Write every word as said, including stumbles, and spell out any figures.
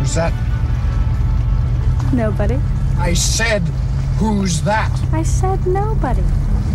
Who's that? Nobody. I said, who's that? I said nobody.